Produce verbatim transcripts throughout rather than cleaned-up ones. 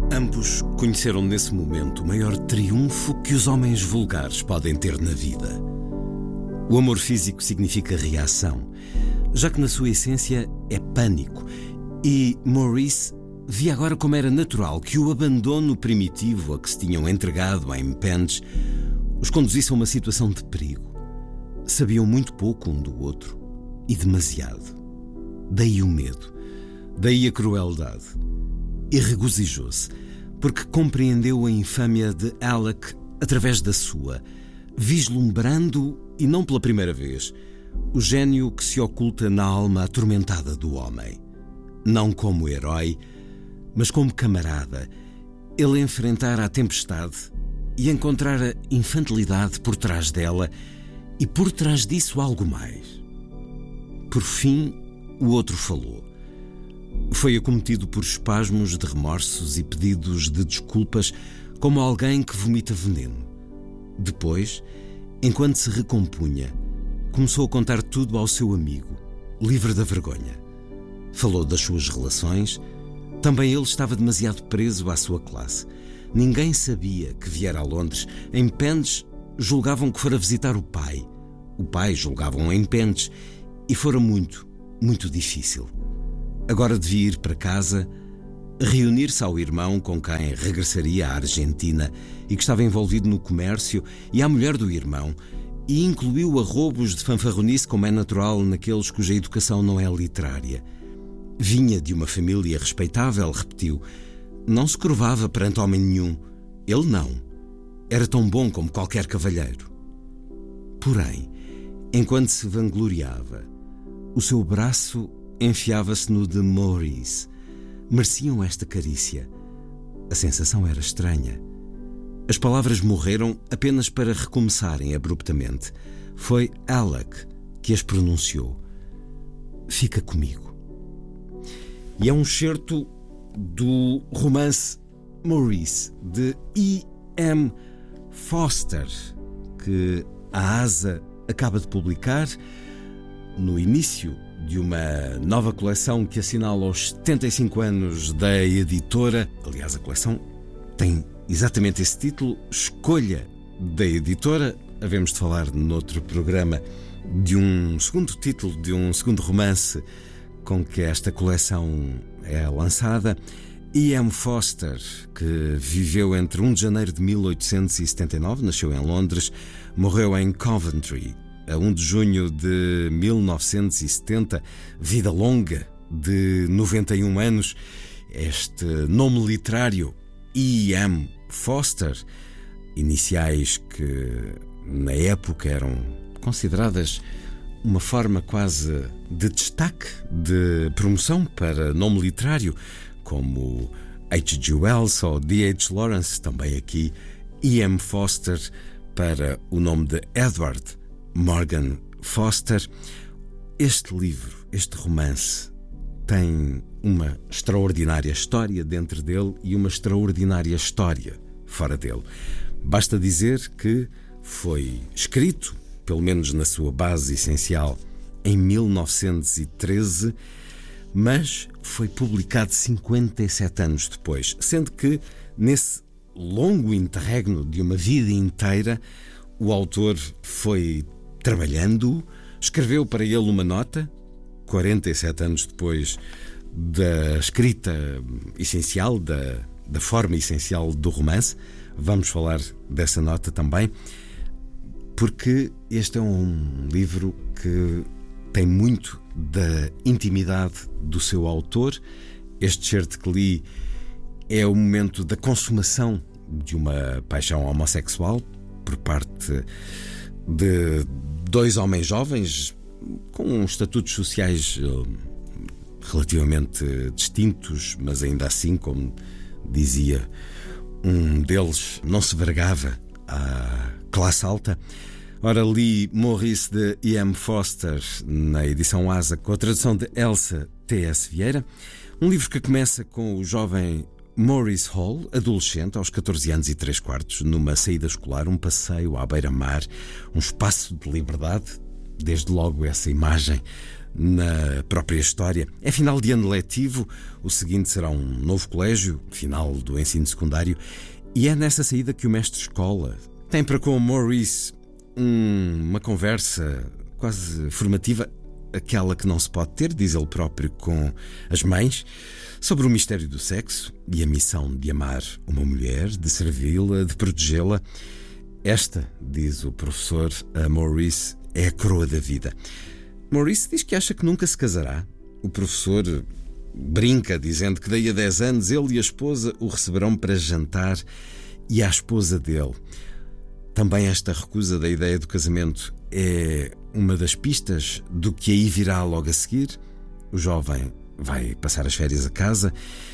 Ambos conheceram nesse momento o maior triunfo que os homens vulgares podem ter na vida. O amor físico significa reação, já que na sua essência é pânico, e Maurice via agora como era natural que o abandono primitivo a que se tinham entregado em Penge os conduzisse a uma situação de perigo. Sabiam muito pouco um do outro, e demasiado. Daí o medo, daí a crueldade. E regozijou-se, porque compreendeu a infâmia de Alec através da sua, vislumbrando, e não pela primeira vez, o gênio que se oculta na alma atormentada do homem. Não como herói, mas como camarada, ele enfrentara a tempestade e encontrara a infantilidade por trás dela e por trás disso algo mais. Por fim, o outro falou. Foi acometido por espasmos de remorsos e pedidos de desculpas, como alguém que vomita veneno. Depois, enquanto se recompunha, começou a contar tudo ao seu amigo, livre da vergonha. Falou das suas relações. Também ele estava demasiado preso à sua classe. Ninguém sabia que viera a Londres. Em Penge julgavam que fora visitar o pai. O pai julgavam em Penge. E fora muito, muito difícil. Agora devia ir para casa, reunir-se ao irmão com quem regressaria à Argentina e que estava envolvido no comércio, e à mulher do irmão, e incluiu arrobos de fanfarronice como é natural naqueles cuja educação não é literária. Vinha de uma família respeitável, repetiu. Não se curvava perante homem nenhum. Ele não. Era tão bom como qualquer cavalheiro. Porém, enquanto se vangloriava, o seu braço enfiava-se no de Maurice. Mereciam esta carícia. A sensação era estranha. As palavras morreram apenas para recomeçarem abruptamente. Foi Alec que as pronunciou. Fica comigo. E é um excerto do romance Maurice, de E M Forster, que a ASA acaba de publicar no início de uma nova coleção que assinala os setenta e cinco anos da editora. Aliás, a coleção tem exatamente esse título, Escolha da Editora. Havemos de falar noutro programa de um segundo título, de um segundo romance com que esta coleção é lançada. E M Forster, que viveu entre primeiro de janeiro de mil oitocentos e setenta e nove, nasceu em Londres, morreu em Coventry a primeiro de junho de mil novecentos e setenta, vida longa de noventa e um anos. Este nome literário, E M Forster, iniciais que na época eram consideradas uma forma quase de destaque, de promoção para nome literário, como H G Wells ou D H Lawrence, também aqui E M Forster para o nome de Edward Morgan Foster. Este livro, este romance, tem uma extraordinária história dentro dele e uma extraordinária história fora dele. Basta dizer que foi escrito, pelo menos na sua base essencial, em mil novecentos e treze, mas foi publicado cinquenta e sete anos depois, sendo que nesse longo interregno de uma vida inteira, o autor foi trabalhando, escreveu para ele uma nota, quarenta e sete anos depois da escrita essencial, da, da forma essencial do romance. Vamos falar dessa nota também, porque este é um livro que tem muito da intimidade do seu autor. Este certo que li é o momento da consumação de uma paixão homossexual por parte de dois homens jovens com estatutos sociais relativamente distintos, mas ainda assim, como dizia um deles, não se vergava à classe alta. Ora, li Maurice de E M Forster na edição ASA, com a tradução de Elsa T S Vieira, um livro que começa com o jovem Maurice Hall, adolescente, aos catorze anos e três quartos, numa saída escolar, um passeio à beira-mar, um espaço de liberdade. Desde logo essa imagem na própria história. É final de ano letivo, o seguinte será um novo colégio, final do ensino secundário, e é nessa saída que o mestre-escola tem para com Maurice um, uma conversa quase formativa, aquela que não se pode ter, diz ele próprio, com as mães, sobre o mistério do sexo e a missão de amar uma mulher, de servi-la, de protegê-la. Esta, diz o professor a Maurice, é a coroa da vida. Maurice diz que acha que nunca se casará. O professor brinca, dizendo que daí a dez anos ele e a esposa o receberão para jantar, e a esposa dele. Também esta recusa da ideia do casamento é uma das pistas do que aí virá logo a seguir. O jovem vai passar as férias a casa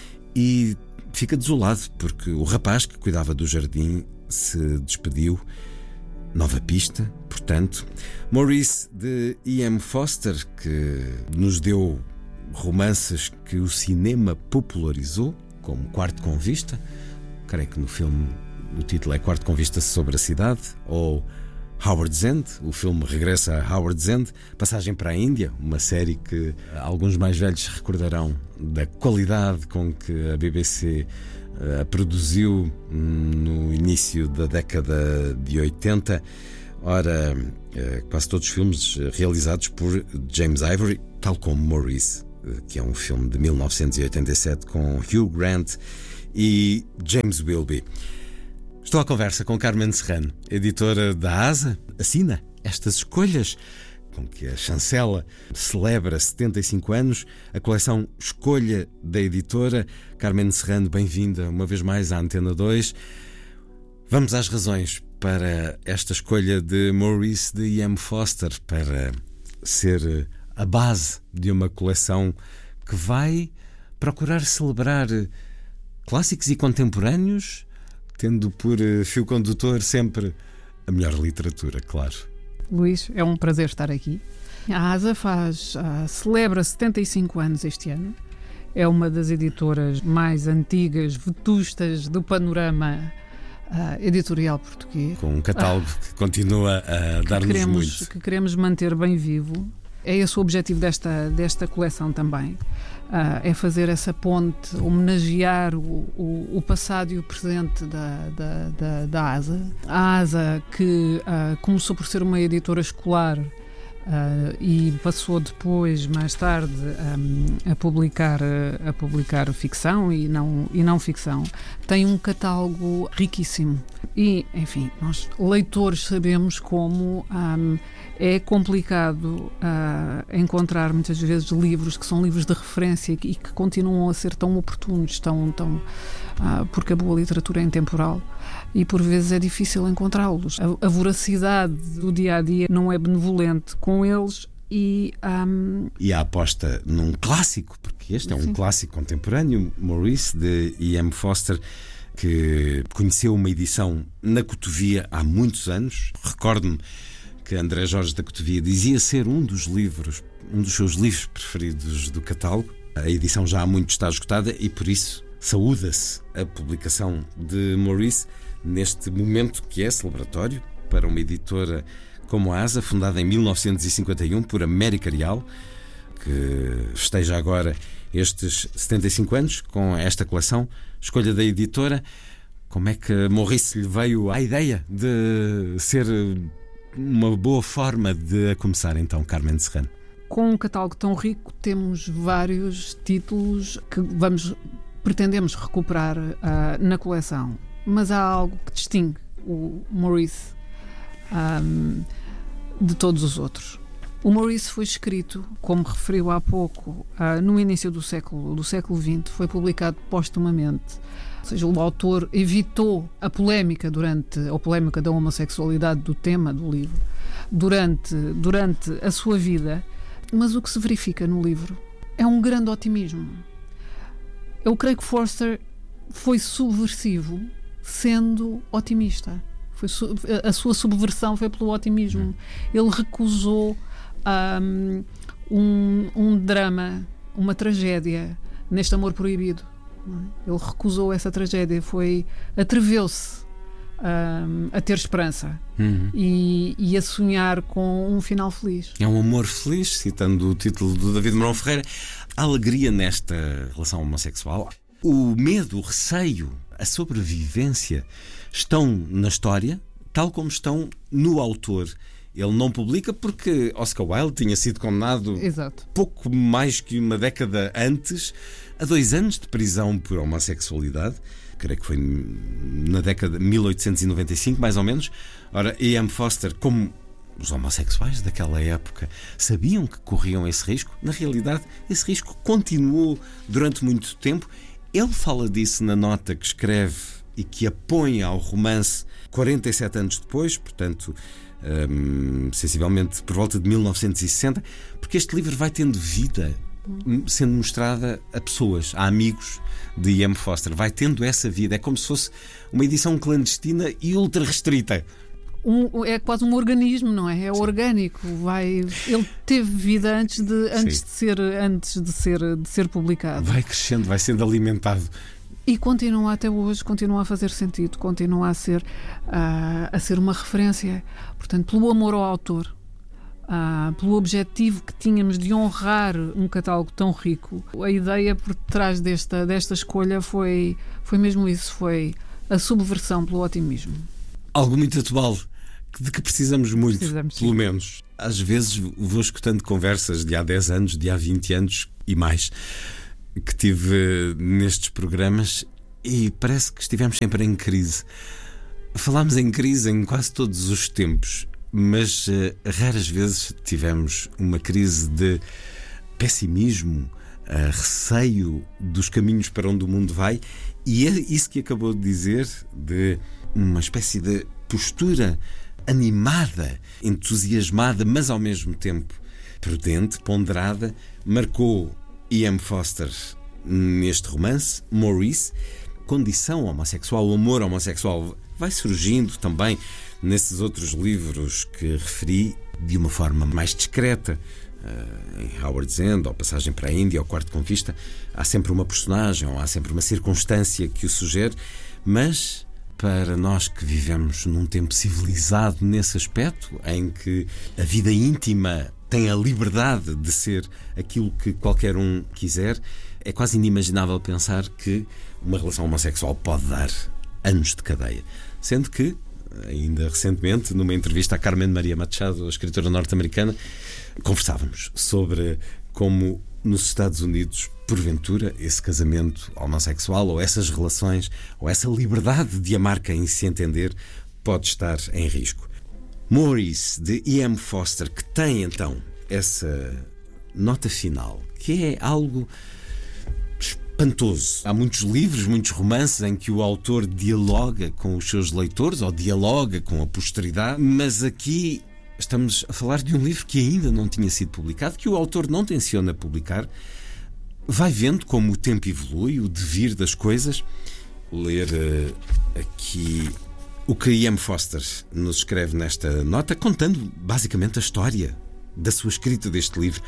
e fica desolado porque o rapaz que cuidava do jardim se despediu. Nova pista, portanto. Maurice, de E M Forster, que nos deu romances que o cinema popularizou, como Quarto com Vista. Creio que no filme o título é Quarto com Vista sobre a Cidade, ou Howard's End, o filme regressa a Howard's End. Passagem para a Índia, uma série que alguns mais velhos recordarão da qualidade com que a B B C a produziu no início da década de oitenta. Ora, quase todos os filmes realizados por James Ivory, tal como Maurice, que é um filme de mil novecentos e oitenta e sete com Hugh Grant e James Wilby. Estou à conversa com Carmen Serrano, editora da ASA. Assina estas escolhas com que a chancela celebra setenta e cinco anos, a coleção Escolha da editora. Carmen Serrano, bem-vinda uma vez mais à Antena dois. Vamos às razões para esta escolha de Maurice de E M Forster para ser a base de uma coleção que vai procurar celebrar clássicos e contemporâneos, tendo por fio condutor sempre a melhor literatura, claro. Luís, é um prazer estar aqui. A ASA faz, uh, celebra setenta e cinco anos este ano. É uma das editoras mais antigas, vetustas do panorama uh, editorial português. Com um catálogo uh, que continua a dar-nos muito. Que queremos manter bem vivo. É esse o objetivo desta, desta coleção também. Uh, é fazer essa ponte, homenagear o, o, o passado e o presente da, da, da, da ASA. A ASA que uh, começou por ser uma editora escolar uh, e passou depois, mais tarde, um, a, publicar, a publicar ficção e não, e não ficção, tem um catálogo riquíssimo. E, enfim, nós leitores sabemos como um, é complicado uh, encontrar muitas vezes livros que são livros de referência e que continuam a ser tão oportunos, tão, tão, uh, porque a boa literatura é intemporal e por vezes é difícil encontrá-los. A, a voracidade do dia-a-dia não é benevolente com eles. E, um... e a aposta num clássico, porque este é um Sim. clássico contemporâneo, Maurice, de E M Forster, que conheceu uma edição na Cotovia há muitos anos. Recordo-me que André Jorge da Cotovia dizia ser um dos livros, um dos seus livros preferidos do catálogo. A edição já há muito está esgotada e por isso saúda-se a publicação de Maurice neste momento que é celebratório para uma editora como a ASA, fundada em mil novecentos e cinquenta e um por América Real, que festeja agora estes setenta e cinco anos com esta coleção Escolha da editora. Como é que Maurice lhe veio a ideia de ser uma boa forma de começar, então, Carmen Serrano? Com um catálogo tão rico, temos vários títulos que vamos, pretendemos recuperar uh, na coleção. Mas há algo que distingue o Maurice um, de todos os outros. O Maurice foi escrito, como referiu há pouco, uh, no início do século, do século vinte, foi publicado póstumamente. Ou seja, o autor evitou a polémica durante a polémica da homossexualidade do tema do livro durante, durante a sua vida, mas o que se verifica no livro é um grande otimismo. Eu creio que Forster foi subversivo sendo otimista. Foi su- a sua subversão foi pelo otimismo. Ele recusou um, um, um drama, uma tragédia neste amor proibido. Ele recusou essa tragédia, foi, atreveu-se um, a ter esperança Uhum. e, e a sonhar com um final feliz. É um amor feliz, citando o título do David Mourão Ferreira. A alegria nesta relação homossexual, o medo, o receio, a sobrevivência estão na história, tal como estão no autor. Ele não publica porque Oscar Wilde tinha sido condenado Exato. pouco mais que uma década antes a dois anos de prisão por homossexualidade. Creio que foi na década de mil oitocentos e noventa e cinco, mais ou menos. Ora, E M Forster, como os homossexuais daquela época sabiam que corriam esse risco, na realidade esse risco continuou durante muito tempo. Ele fala disso na nota que escreve e que a põe ao romance quarenta e sete anos depois, portanto, hum, sensivelmente por volta de mil novecentos e sessenta, porque este livro vai tendo vida, sendo mostrada a pessoas, a amigos de E M Forster. Vai tendo essa vida, é como se fosse uma edição clandestina e ultra restrita. Um, é quase um organismo, não é? É Sim. orgânico. Vai, ele teve vida antes de, antes de, ser, antes de, ser, de ser publicado. Vai crescendo, vai sendo alimentado. E continua até hoje, continua a fazer sentido, continua a ser, uh, a ser uma referência. Portanto, pelo amor ao autor, uh, pelo objetivo que tínhamos de honrar um catálogo tão rico, a ideia por trás desta, desta escolha foi, foi mesmo isso, foi a subversão pelo otimismo. Algo muito atual, de que precisamos muito, Precisamos, pelo sim. menos. Às vezes vou escutando conversas de há dez anos, de há vinte anos e mais, que tive nestes programas, e parece que estivemos sempre em crise. Falámos em crise em quase todos os tempos, mas uh, raras vezes tivemos uma crise de pessimismo, uh, receio dos caminhos para onde o mundo vai, e é isso que acabou de dizer, de uma espécie de postura animada, entusiasmada, mas ao mesmo tempo prudente, ponderada, marcou E M Forster neste romance, Maurice. Condição homossexual, o amor homossexual vai surgindo também nesses outros livros que referi de uma forma mais discreta. Uh, em Howard's End, ou Passagem para a Índia, ou Quarto Conquista, há sempre uma personagem, ou há sempre uma circunstância que o sugere, mas para nós que vivemos num tempo civilizado nesse aspecto, em que a vida íntima tem a liberdade de ser aquilo que qualquer um quiser, é quase inimaginável pensar que uma relação homossexual pode dar anos de cadeia. Sendo que, ainda recentemente, numa entrevista à Carmen Maria Machado, a escritora norte-americana, conversávamos sobre como nos Estados Unidos, porventura, esse casamento homossexual ou essas relações, ou essa liberdade de amar quem se entender, pode estar em risco. Maurice, de E M Forster, que tem então essa nota final, que é algo espantoso. Há muitos livros, muitos romances em que o autor dialoga com os seus leitores ou dialoga com a posteridade, mas aqui estamos a falar de um livro que ainda não tinha sido publicado, que o autor não tenciona publicar. Vai vendo como o tempo evolui, o devir das coisas. Ler uh, aqui o que E M Forster nos escreve nesta nota, contando basicamente a história da sua escrita deste livro.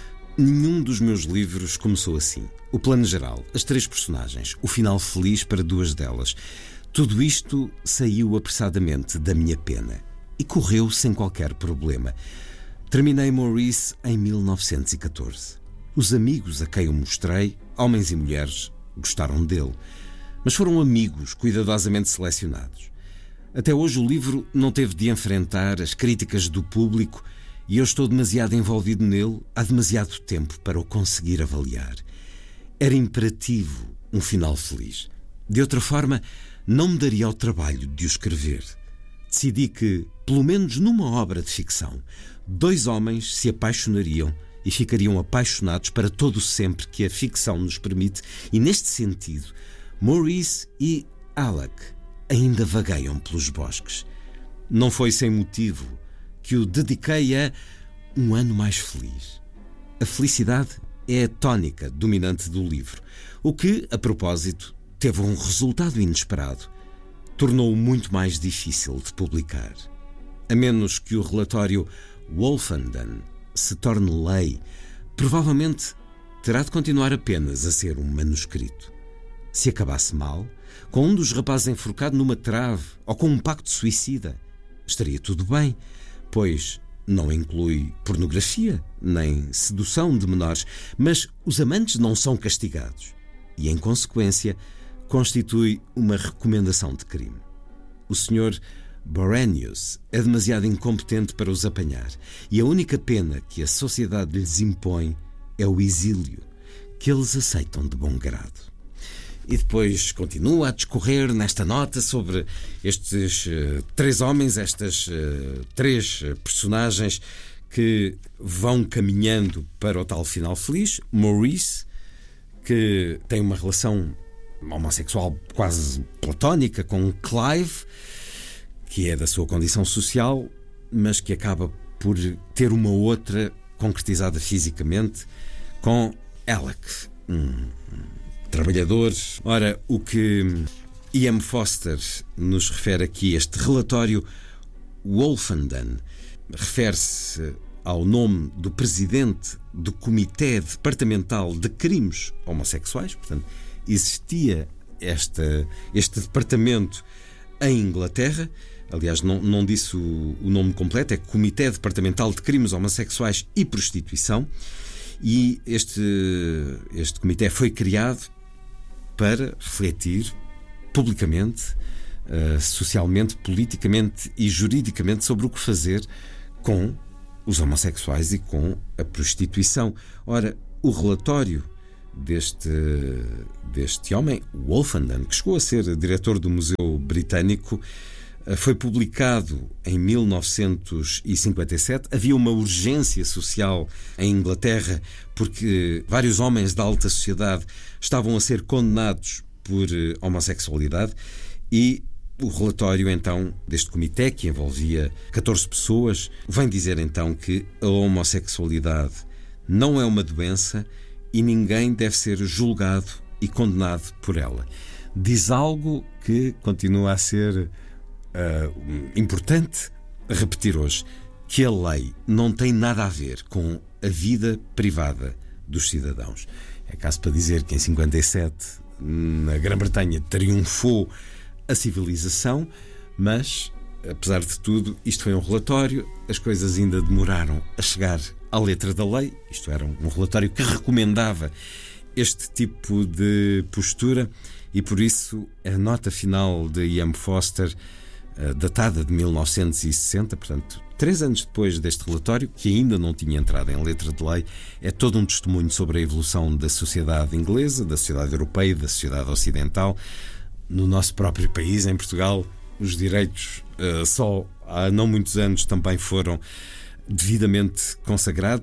Nenhum dos meus livros começou assim. O plano geral, as três personagens, o final feliz para duas delas. Tudo isto saiu apressadamente da minha pena e correu sem qualquer problema. Terminei Maurice em mil novecentos e catorze. Os amigos a quem eu mostrei, homens e mulheres, gostaram dele, mas foram amigos cuidadosamente selecionados. Até hoje o livro não teve de enfrentar as críticas do público e eu estou demasiado envolvido nele há demasiado tempo para o conseguir avaliar. Era imperativo um final feliz. De outra forma, não me daria ao trabalho de o escrever. Decidi que, pelo menos numa obra de ficção, dois homens se apaixonariam e ficariam apaixonados para todo o sempre que a ficção nos permite, e neste sentido, Maurice e Alec ainda vagueiam pelos bosques. Não foi sem motivo que o dediquei a Um Ano Mais Feliz. A felicidade é a tónica dominante do livro, o que, a propósito, teve um resultado inesperado. Tornou-o muito mais difícil de publicar. A menos que o relatório Wolfenden se torne lei, provavelmente terá de continuar apenas a ser um manuscrito. se acabasse mal, com um dos rapazes enforcado numa trave ou com um pacto suicida, estaria tudo bem, pois não inclui pornografia nem sedução de menores, mas os amantes não são castigados e, em consequência, constitui uma recomendação de crime. O senhor Borenius é demasiado incompetente para os apanhar e a única pena que a sociedade lhes impõe é o exílio, que eles aceitam de bom grado. E depois continua a discorrer nesta nota sobre estes uh, três homens, estas uh, três uh, personagens que vão caminhando para o tal final feliz. Maurice, que tem uma relação homossexual quase platónica com Clive, que é da sua condição social, mas que acaba por ter uma outra concretizada fisicamente com Alec, um trabalhador. Ora, o que E M Foster nos refere aqui, este relatório Wolfenden, refere-se ao nome do presidente do Comitê Departamental de Crimes Homossexuais. Portanto, existia esta, este departamento em Inglaterra. Aliás, não, não disse o, o nome completo, é Comitê Departamental de Crimes Homossexuais e Prostituição. E este, este comitê foi criado para refletir publicamente, uh, socialmente, politicamente e juridicamente sobre o que fazer com os homossexuais e com a prostituição. Ora, o relatório deste, deste homem, Wolfenden, que chegou a ser diretor do Museu Britânico, uh, foi publicado em mil novecentos e cinquenta e sete. Havia uma urgência social em Inglaterra porque vários homens da alta sociedade estavam a ser condenados por uh, homossexualidade e o relatório então deste comitê, que envolvia catorze pessoas, vem dizer então que a homossexualidade não é uma doença e ninguém deve ser julgado e condenado por ela. Diz algo que continua a ser uh, importante repetir hoje, que a lei não tem nada a ver com a vida privada dos cidadãos. É caso para dizer que em cinquenta e sete, na Grã-Bretanha, triunfou a civilização, mas, apesar de tudo, isto foi um relatório, as coisas ainda demoraram a chegar à letra da lei. Isto era um relatório que recomendava este tipo de postura e, por isso, a nota final de E M Foster, datada de mil novecentos e sessenta, portanto, três anos depois deste relatório, que ainda não tinha entrado em letra de lei, é todo um testemunho sobre a evolução da sociedade inglesa, da sociedade europeia, da sociedade ocidental. No nosso próprio país, em Portugal, os direitos uh, só há não muitos anos também foram devidamente consagrados.